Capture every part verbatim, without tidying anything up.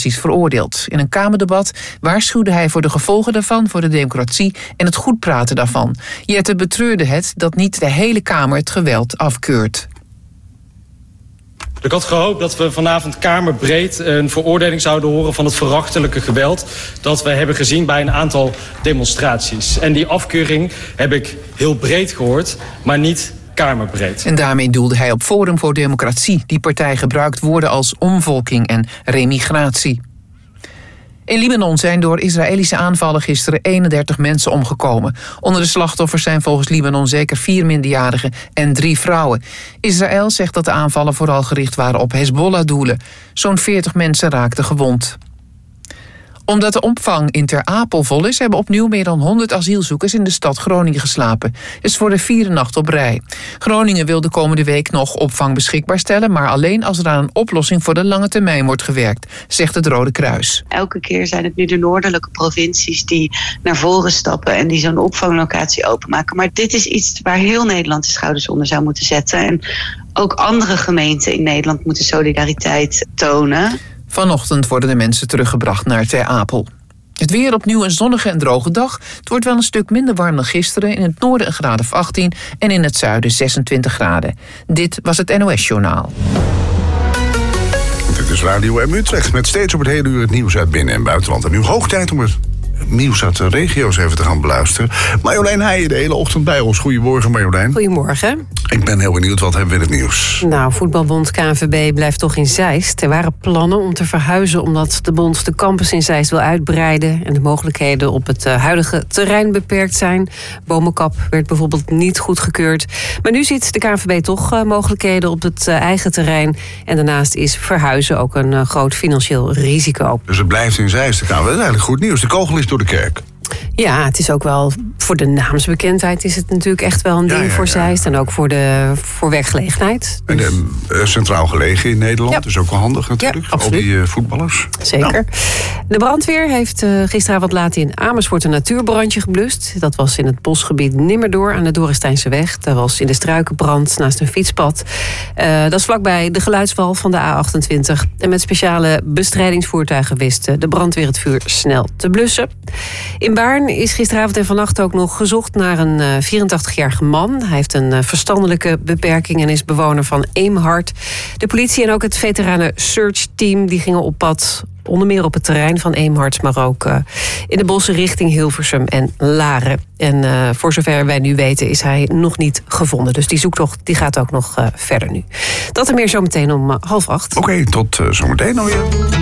demonstraties veroordeeld. In een Kamerdebat waarschuwde hij voor de gevolgen daarvan voor de democratie en het goed praten daarvan. Jette betreurde het dat niet de hele Kamer het geweld afkeurt. Ik had gehoopt dat we vanavond kamerbreed een veroordeling zouden horen van het verachtelijke geweld dat we hebben gezien bij een aantal demonstraties. En die afkeuring heb ik heel breed gehoord, maar niet kamerbreed. En daarmee doelde hij op Forum voor Democratie. Die partij gebruikt woorden als omvolking en remigratie. In Libanon zijn door Israëlische aanvallen gisteren eenendertig mensen omgekomen. Onder de slachtoffers zijn volgens Libanon zeker vier minderjarigen en drie vrouwen. Israël zegt dat de aanvallen vooral gericht waren op Hezbollah-doelen. Zo'n veertig mensen raakten gewond. Omdat de opvang in Ter Apel vol is, hebben opnieuw meer dan honderd asielzoekers in de stad Groningen geslapen. Het is voor de vierde nacht op rij. Groningen wil de komende week nog opvang beschikbaar stellen, maar alleen als er aan een oplossing voor de lange termijn wordt gewerkt, zegt het Rode Kruis. Elke keer zijn het nu de noordelijke provincies die naar voren stappen en die zo'n opvanglocatie openmaken. Maar dit is iets waar heel Nederland de schouders onder zou moeten zetten. En ook andere gemeenten in Nederland moeten solidariteit tonen. Vanochtend worden de mensen teruggebracht naar Ter Apel. Het weer opnieuw een zonnige en droge dag. Het wordt wel een stuk minder warm dan gisteren. In het noorden een graad of achttien en in het zuiden zesentwintig graden. Dit was het N O S-journaal. Dit is Radio M Utrecht met steeds op het hele uur het nieuws uit binnen- en buitenland. En nu hoog tijd om het nieuws uit de regio's even te gaan beluisteren. Marjolein Heijen de hele ochtend bij ons. Goedemorgen, Marjolein. Goedemorgen. Ik ben heel benieuwd, wat hebben we in het nieuws? Nou, voetbalbond K N V B blijft toch in Zeist. Er waren plannen om te verhuizen omdat de bond de campus in Zeist wil uitbreiden en de mogelijkheden op het huidige terrein beperkt zijn. Bomenkap werd bijvoorbeeld niet goedgekeurd. Maar nu ziet de K N V B toch mogelijkheden op het eigen terrein. En daarnaast is verhuizen ook een groot financieel risico. Dus het blijft in Zeist. Dat is eigenlijk goed nieuws. De kogel is door de kerk. Ja, het is ook wel voor de naamsbekendheid is het natuurlijk echt wel een ding ja, ja, voor Zeist. Ja. En ook voor de voor werkgelegenheid. En dus... uh, centraal gelegen in Nederland. Ja. Dus ook wel handig natuurlijk. Ja, al die uh, voetballers. Zeker. Nou. De brandweer heeft uh, gisteravond laat in Amersfoort een natuurbrandje geblust. Dat was in het bosgebied Nimmerdoor aan de Dorrestijnseweg. Daar was in de struikenbrand naast een fietspad. Uh, dat is vlakbij de geluidswal van de A achtentwintig. En met speciale bestrijdingsvoertuigen wist de brandweer het vuur snel te blussen. In Baarn is gisteravond en vannacht ook nog gezocht naar een vierentachtigjarige man. Hij heeft een verstandelijke beperking en is bewoner van Eemhart. De politie en ook het veteranen search team die gingen op pad, onder meer op het terrein van Eemhart, maar ook uh, in de bossen richting Hilversum en Laren. En uh, voor zover wij nu weten is hij nog niet gevonden. Dus die zoektocht die gaat ook nog uh, verder nu. Dat en meer zometeen om uh, half acht. Oké, okay, tot uh, zometeen alweer.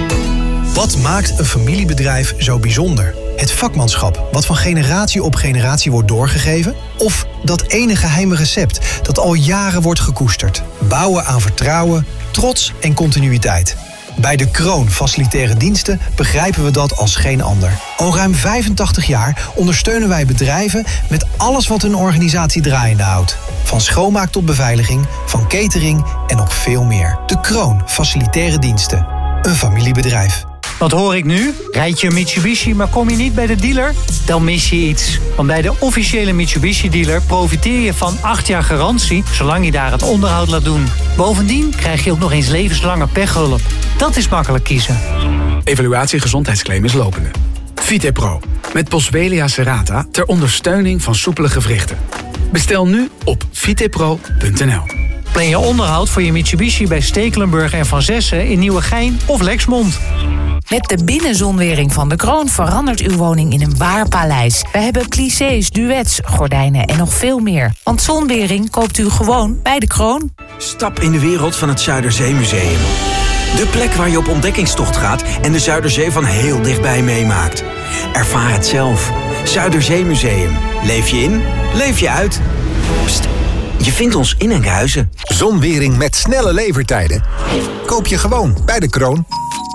Wat maakt een familiebedrijf zo bijzonder? Het vakmanschap, wat van generatie op generatie wordt doorgegeven? Of dat ene geheime recept dat al jaren wordt gekoesterd? Bouwen aan vertrouwen, trots en continuïteit. Bij De Kroon Facilitaire Diensten begrijpen we dat als geen ander. Al ruim vijfentachtig jaar ondersteunen wij bedrijven met alles wat hun organisatie draaiende houdt. Van schoonmaak tot beveiliging, van catering en nog veel meer. De Kroon Facilitaire Diensten. Een familiebedrijf. Wat hoor ik nu? Rijd je een Mitsubishi, maar kom je niet bij de dealer? Dan mis je iets. Want bij de officiële Mitsubishi-dealer profiteer je van acht jaar garantie, zolang je daar het onderhoud laat doen. Bovendien krijg je ook nog eens levenslange pechhulp. Dat is makkelijk kiezen. Evaluatie gezondheidsclaim is lopende. Vitepro, met Boswellia serrata ter ondersteuning van soepele gewrichten. Bestel nu op vitepro punt n l. Plan je onderhoud voor je Mitsubishi bij Stekelenburg en Van Zessen in Nieuwegein of Lexmond. Met de binnenzonwering van De Kroon verandert uw woning in een waar paleis. We hebben clichés, duets, gordijnen en nog veel meer. Want zonwering koopt u gewoon bij De Kroon. Stap in de wereld van het Zuiderzeemuseum. De plek waar je op ontdekkingstocht gaat en de Zuiderzee van heel dichtbij meemaakt. Ervaar het zelf. Zuiderzeemuseum. Leef je in, leef je uit. Pst, je vindt ons in Enkhuizen. Zonwering met snelle levertijden. Koop je gewoon bij De Kroon.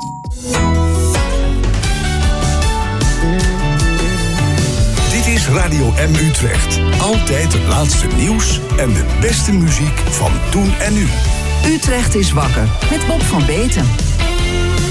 Dit is Radio M Utrecht. Altijd het laatste nieuws en de beste muziek van toen en nu. Utrecht is wakker met Bob van Beeten.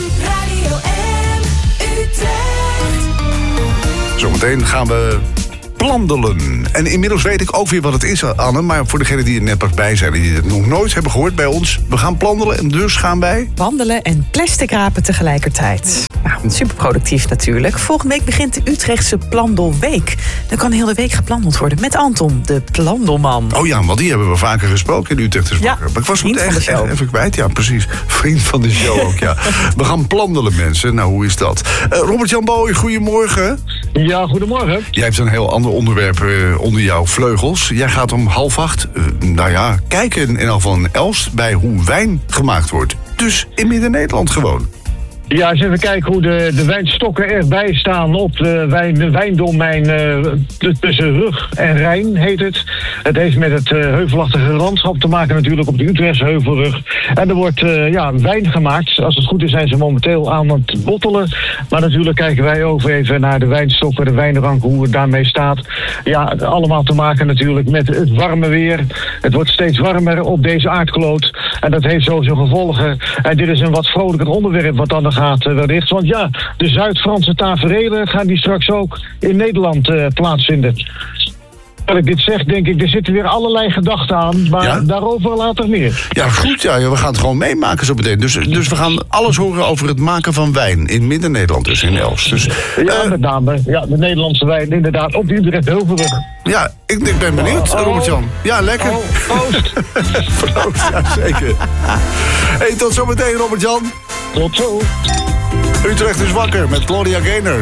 Radio M Utrecht. Zometeen gaan we plandelen. En inmiddels weet ik ook weer wat het is, Anne. Maar voor degenen die er net pas bij zijn en die het nog nooit hebben gehoord bij ons. We gaan plandelen en dus gaan wij... Wandelen en plastic rapen tegelijkertijd. Nou, super productief natuurlijk. Volgende week begint de Utrechtse Plandelweek. Dan kan heel de week geplandeld worden met Anton, de plandelman. Oh ja, want die hebben we vaker gesproken in Utrecht. Dus ja, maar ik was vriend het van echt, de show. echt even kwijt. Ja, precies. Vriend van de show ook, ja. We gaan plandelen, mensen. Nou, hoe is dat? Uh, Robert-Jan Boy, goedemorgen. Ja, goedemorgen. Jij hebt een heel ander onderwerp uh, onder jouw vleugels. Jij gaat om half acht, uh, nou ja, kijken in elk geval in Elst bij hoe wijn gemaakt wordt. Dus in Midden-Nederland gewoon. Ja, eens even kijken hoe de, de wijnstokken erbij staan op de, wijn, de wijndomein uh, tussen Rug en Rijn, heet het. Het heeft met het uh, heuvelachtige landschap te maken natuurlijk op de Utrechtse Heuvelrug. En er wordt uh, ja, wijn gemaakt. Als het goed is zijn ze momenteel aan het bottelen. Maar natuurlijk kijken wij over even naar de wijnstokken, de wijnranken, hoe het daarmee staat. Ja, allemaal te maken natuurlijk met het warme weer. Het wordt steeds warmer op deze aardkloot. En dat heeft zo zijn gevolgen. En dit is een wat vrolijker onderwerp wat dan gaat uh, wellicht. Want ja, de Zuid-Franse taferelen gaan die straks ook in Nederland uh, plaatsvinden. Als ik dit zeg, denk ik, er zitten weer allerlei gedachten aan. Maar ja? Daarover later meer. Ja, goed. Ja, we gaan het gewoon meemaken zo meteen. Dus, dus we gaan alles horen over het maken van wijn in Midden-Nederland, dus in Elst. Dus, ja, uh, met name. Ja, de Nederlandse wijn inderdaad op de Utrecht Heuvelrug. Ja, ik, ik ben benieuwd, oh, oh. Robert-Jan. Ja, lekker. Oh, proost. Proost, ja, zeker. Hey, tot zometeen, Robert-Jan. Tot zo. Utrecht is wakker met Gloria Gaynor.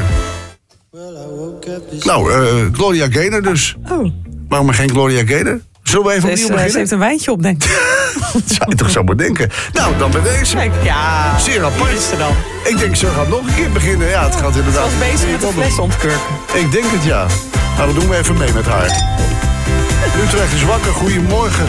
Nou, uh, Gloria Gaynor dus. Oh. Waarom geen Gloria Gaynor? Zullen we even opnieuw dus, beginnen? Ze heeft een wijntje op, denk ik. Dat zou je toch zo maar denken. Nou, dan bij deze. Kijk, ja. Zeer apart. Is er dan. Ik denk, ze gaat nog een keer beginnen. Ja, het gaat inderdaad. Ze was bezig met de fles ontkurken. Ik denk het, ja. Nou, dan doen we even mee met haar. Utrecht is wakker. Goedemorgen.